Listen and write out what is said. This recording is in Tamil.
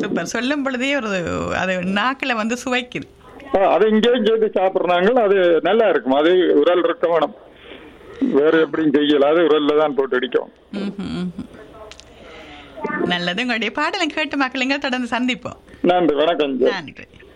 சூப்பர். சொல்லும் பொழுதே ஒரு அது நாக்கில் வந்து சுவைக்குது. அது இங்கேயும் சேர்த்து சாப்பிட்றாங்க. அது நல்லா இருக்கும். அது உரல் இருக்க வேணும், வேற எப்படியும் செய்யல. அது உரல்ல தான் போட்டு அடிக்கும். நல்லது. உங்களுடைய பாடலை கேட்டு மக்களுங்க தொடர்ந்து சந்திப்போம். நன்றி, வணக்கம். நன்றி.